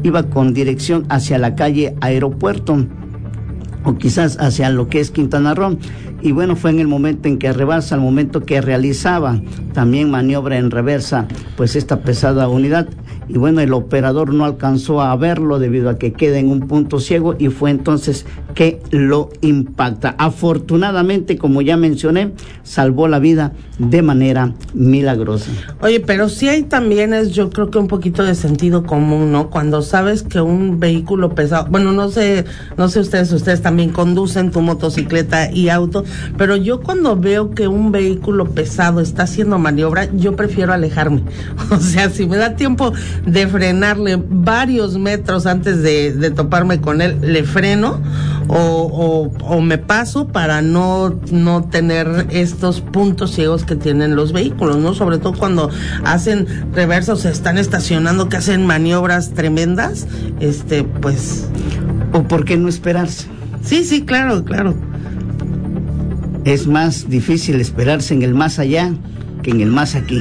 iba con dirección hacia la calle Aeropuerto, o quizás hacia lo que es Quintana Roo. Y bueno, fue en el momento en que rebasa, al momento que realizaba también maniobra en reversa, pues esta pesada unidad. Y bueno, el operador no alcanzó a verlo debido a que queda en un punto ciego y fue entonces que lo impacta. Afortunadamente, como ya mencioné, salvó la vida de manera milagrosa. Oye, pero sí hay también, yo creo que un poquito de sentido común, ¿no? Cuando sabes que un vehículo pesado, bueno, no sé ustedes también conducen tu motocicleta y auto, pero yo cuando veo que un vehículo pesado está haciendo maniobra, yo prefiero alejarme. O sea, si me da tiempo de frenarle varios metros antes de toparme con él, le freno o me paso para no tener estos puntos ciegos que tienen los vehículos, ¿no? Sobre todo cuando hacen reversa o se están estacionando, que hacen maniobras tremendas, pues... ¿O por qué no esperarse? Sí, claro. Es más difícil esperarse en el más allá que en el más aquí.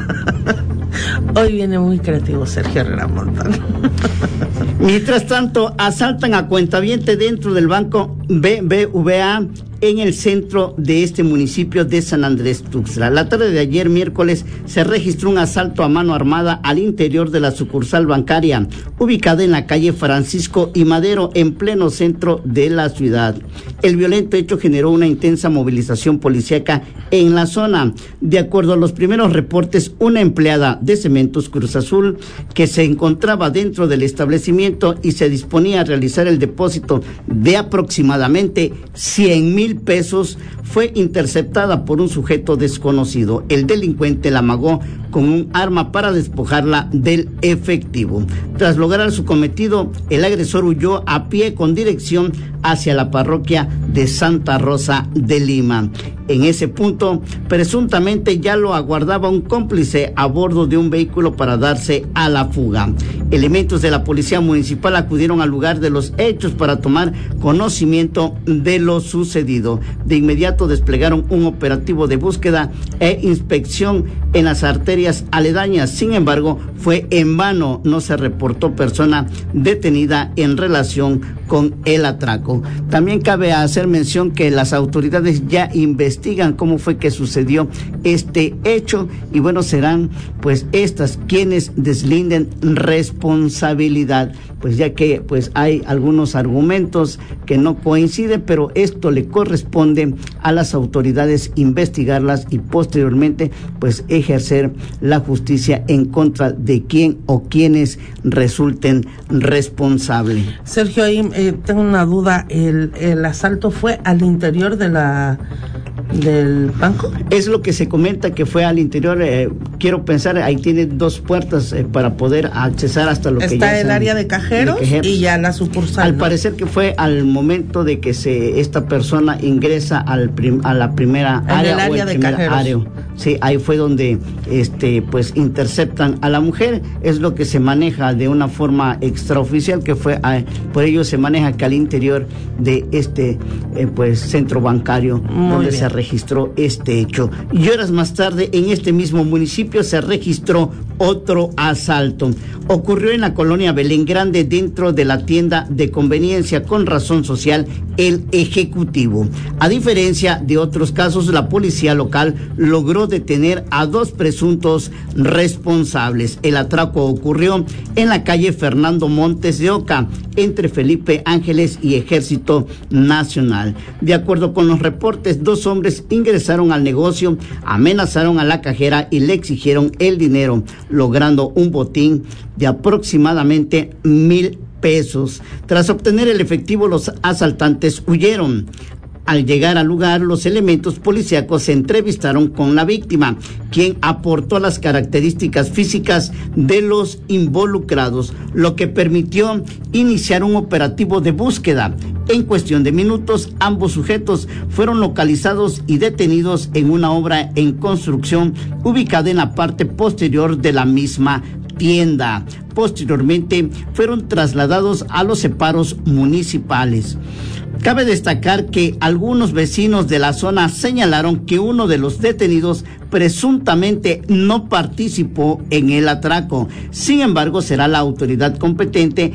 Hoy viene muy creativo Sergio Herrera Montano. Mientras tanto, asaltan a cuentaviente dentro del banco BBVA en el centro de este municipio de San Andrés Tuxtla. La tarde de ayer, miércoles, se registró un asalto a mano armada al interior de la sucursal bancaria, ubicada en la calle Francisco y Madero, en pleno centro de la ciudad. El violento hecho generó una intensa movilización policíaca en la zona. De acuerdo a los primeros reportes, una empleada de Cementos Cruz Azul, que se encontraba dentro del establecimiento y se disponía a realizar el depósito de aproximadamente 100,000 pesos, fue interceptada por un sujeto desconocido. El delincuente la amagó con un arma para despojarla del efectivo. Tras lograr su cometido, el agresor huyó a pie con dirección hacia la parroquia de Santa Rosa de Lima. En ese punto, presuntamente ya lo aguardaba un cómplice a bordo de un vehículo para darse a la fuga. Elementos de la policía municipal acudieron al lugar de los hechos para tomar conocimiento de lo sucedido. De inmediato desplegaron un operativo de búsqueda e inspección en las arterias aledañas. Sin embargo, fue en vano, no se reportó persona detenida en relación con el atraco. También cabe hacer mención que las autoridades ya investigan cómo fue que sucedió este hecho y bueno, serán pues estas quienes deslinden responsabilidad, pues ya que pues hay algunos argumentos que no coinciden, pero esto le corresponde a las autoridades investigarlas y posteriormente pues ejercer la justicia en contra de quien o quienes resulten responsables. Sergio, ahí tengo una duda, ¿el asalto fue al interior del banco? Es lo que se comenta, que fue al interior. Quiero pensar, ahí tiene dos puertas para poder accesar hasta lo que ya está el área de cajeros y ya la sucursal. Al parecer que fue al momento de que esta persona ingresa a la primera área, el área o el de cajeros. Área. Sí, ahí fue donde pues interceptan a la mujer. Es lo que se maneja de una forma extraoficial, que fue por ello se maneja que al interior de pues centro bancario donde se registró este hecho. Y horas más tarde, en este mismo municipio se registró otro asalto. Ocurrió en la colonia Belén Grande, dentro de la tienda de conveniencia con razón social El Ejecutivo. A diferencia de otros casos, la policía local logró detener a 2 presuntos responsables. El atraco ocurrió en la calle Fernando Montes de Oca, entre Felipe Ángeles y Ejército Nacional. De acuerdo con los reportes, 2 hombres ingresaron al negocio, amenazaron a la cajera y le exigieron el dinero, logrando un botín de aproximadamente 1,000 pesos. Tras obtener el efectivo, los asaltantes huyeron. Al llegar al lugar, los elementos policíacos se entrevistaron con la víctima, quien aportó las características físicas de los involucrados, lo que permitió iniciar un operativo de búsqueda. En cuestión de minutos, ambos sujetos fueron localizados y detenidos en una obra en construcción ubicada en la parte posterior de la misma tienda. Posteriormente, fueron trasladados a los separos municipales. Cabe destacar que algunos vecinos de la zona señalaron que uno de los detenidos presuntamente no participó en el atraco. Sin embargo, será la autoridad competente